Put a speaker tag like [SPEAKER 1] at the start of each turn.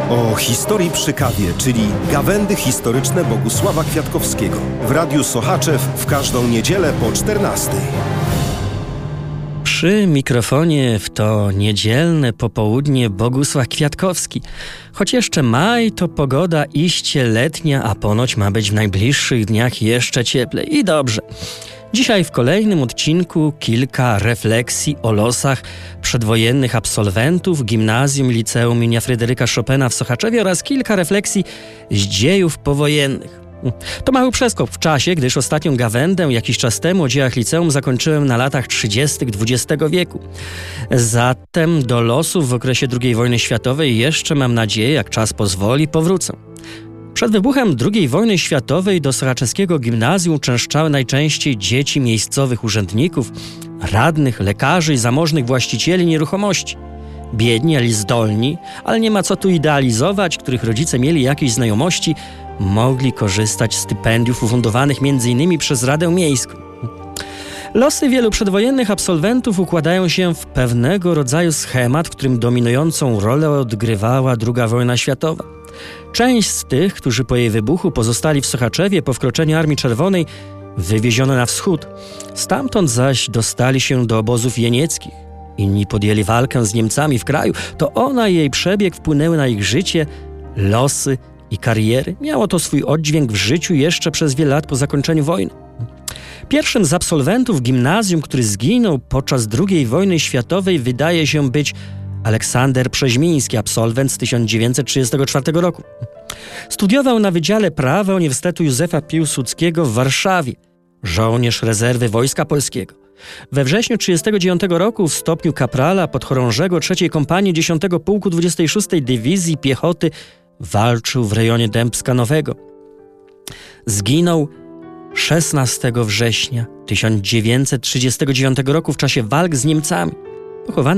[SPEAKER 1] O historii przy kawie, czyli gawędy historyczne Bogusława Kwiatkowskiego. W Radiu Sochaczew w każdą niedzielę po 14:00.
[SPEAKER 2] Przy mikrofonie w to niedzielne popołudnie Bogusław Kwiatkowski. Choć jeszcze maj, to pogoda iście letnia, a ponoć ma być w najbliższych dniach jeszcze cieplej. I dobrze. Dzisiaj w kolejnym odcinku kilka refleksji o losach przedwojennych absolwentów Gimnazjum Liceum im. Fryderyka Chopina w Sochaczewie oraz kilka refleksji z dziejów powojennych. To mały przeskok w czasie, gdyż ostatnią gawędę jakiś czas temu o dziejach liceum zakończyłem na latach 30. XX wieku. Zatem do losów w okresie II wojny światowej jeszcze, mam nadzieję, jak czas pozwoli, powrócę. Przed wybuchem II wojny światowej do sochaczeskiego gimnazjum uczęszczały najczęściej dzieci miejscowych urzędników, radnych, lekarzy i zamożnych właścicieli nieruchomości. Biedni, ale zdolni, ale nie ma co tu idealizować, których rodzice mieli jakieś znajomości, mogli korzystać z stypendiów ufundowanych m.in. przez Radę Miejską. Losy wielu przedwojennych absolwentów układają się w pewnego rodzaju schemat, w którym dominującą rolę odgrywała II wojna światowa. Część z tych, którzy po jej wybuchu pozostali w Sochaczewie po wkroczeniu Armii Czerwonej, wywieziono na wschód. Stamtąd zaś dostali się do obozów jenieckich. Inni podjęli walkę z Niemcami w kraju. To ona i jej przebieg wpłynęły na ich życie, losy i kariery. Miało to swój oddźwięk w życiu jeszcze przez wiele lat po zakończeniu wojny. Pierwszym z absolwentów gimnazjum, który zginął podczas II wojny światowej, wydaje się być Aleksander Przeźmiński, absolwent z 1934 roku. Studiował na Wydziale Prawa Uniwersytetu Józefa Piłsudskiego w Warszawie. Żołnierz rezerwy Wojska Polskiego. We wrześniu 1939 roku w stopniu kaprala podchorążego III Kompanii 10 Pułku 26 Dywizji Piechoty walczył w rejonie Dębska Nowego. Zginął 16 września 1939 roku w czasie walk z Niemcami. Pochowany